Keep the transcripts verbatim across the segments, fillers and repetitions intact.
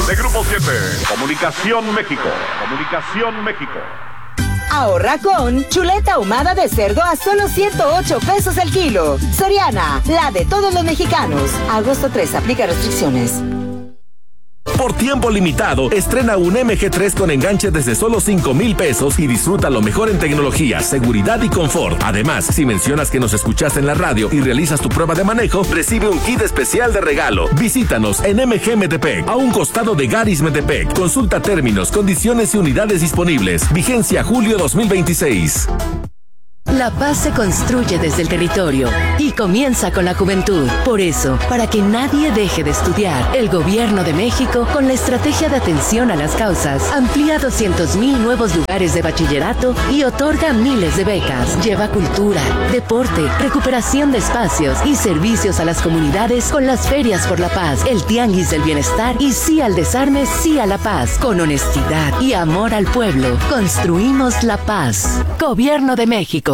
de Grupo siete. Comunicación México. Comunicación México. Ahorra con chuleta ahumada de cerdo a solo ciento ocho pesos el kilo. Soriana, la de todos los mexicanos. Agosto tres, aplica restricciones. Por tiempo limitado, estrena un M G tres con enganche desde solo cinco mil pesos y disfruta lo mejor en tecnología, seguridad y confort. Además, si mencionas que nos escuchaste en la radio y realizas tu prueba de manejo, recibe un kit especial de regalo. Visítanos en M G Metepec, a un costado de Garis Metepec. Consulta términos, condiciones y unidades disponibles. Vigencia julio dos mil veintiséis. La paz se construye desde el territorio y comienza con la juventud. Por eso, para que nadie deje de estudiar, el Gobierno de México, con la estrategia de atención a las causas, amplía doscientos mil nuevos lugares de bachillerato y otorga miles de becas. Lleva cultura, deporte, recuperación de espacios y servicios a las comunidades con las ferias por la paz, el tianguis del bienestar y sí al desarme, sí a la paz. Con honestidad y amor al pueblo, construimos la paz. Gobierno de México.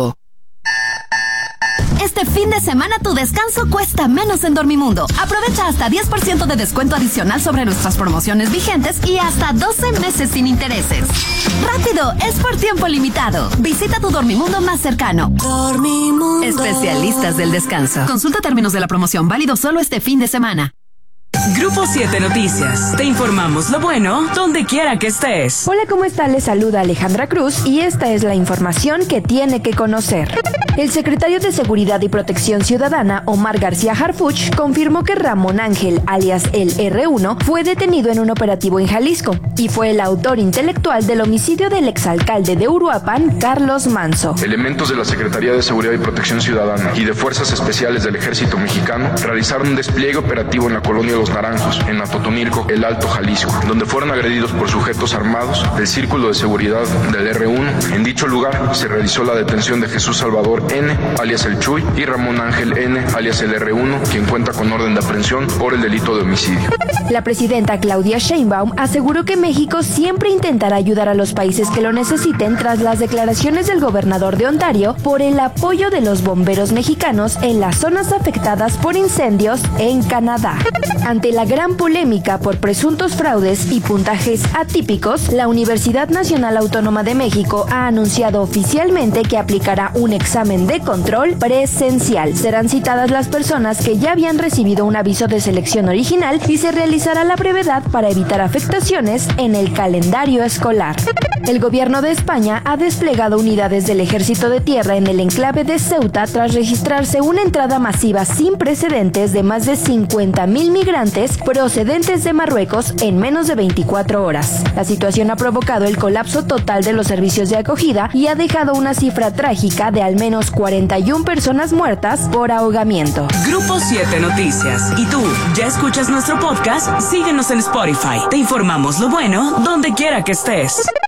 Este fin de semana tu descanso cuesta menos en Dormimundo. Aprovecha hasta diez por ciento de descuento adicional sobre nuestras promociones vigentes y hasta doce meses sin intereses. ¡Rápido! Es por tiempo limitado. Visita tu Dormimundo más cercano. Dormimundo. Especialistas del descanso. Consulta términos de la promoción, válido solo este fin de semana. Grupo siete Noticias. Te informamos lo bueno donde quiera que estés. Hola, ¿cómo está? Les saluda Alejandra Cruz y esta es la información que tiene que conocer. El secretario de Seguridad y Protección Ciudadana, Omar García Harfuch, confirmó que Ramón Ángel, alias el erre uno, fue detenido en un operativo en Jalisco y fue el autor intelectual del homicidio del exalcalde de Uruapan, Carlos Manso. Elementos de la Secretaría de Seguridad y Protección Ciudadana y de Fuerzas Especiales del Ejército Mexicano realizaron un despliegue operativo en la colonia Los Naranjos, en Atotonilco, El Alto, Jalisco, donde fueron agredidos por sujetos armados del Círculo de Seguridad del erre uno. En dicho lugar se realizó la detención de Jesús Salvador N., alias el Chuy, y Ramón Ángel N., alias el erre uno, quien cuenta con orden de aprehensión por el delito de homicidio. La presidenta Claudia Sheinbaum aseguró que México siempre intentará ayudar a los países que lo necesiten tras las declaraciones del gobernador de Ontario por el apoyo de los bomberos mexicanos en las zonas afectadas por incendios en Canadá. Ante la gran polémica por presuntos fraudes y puntajes atípicos, la Universidad Nacional Autónoma de México ha anunciado oficialmente que aplicará un examen de control presencial. Serán citadas las personas que ya habían recibido un aviso de selección original y se realizará la brevedad para evitar afectaciones en el calendario escolar. El gobierno de España ha desplegado unidades del Ejército de Tierra en el enclave de Ceuta tras registrarse una entrada masiva sin precedentes de más de cincuenta mil migrantes procedentes de Marruecos en menos de veinticuatro horas. La situación ha provocado el colapso total de los servicios de acogida y ha dejado una cifra trágica de al menos cuarenta y una personas muertas por ahogamiento. Grupo siete Noticias. ¿Y tú, ya escuchas nuestro podcast? Síguenos en Spotify. Te informamos lo bueno donde quiera que estés.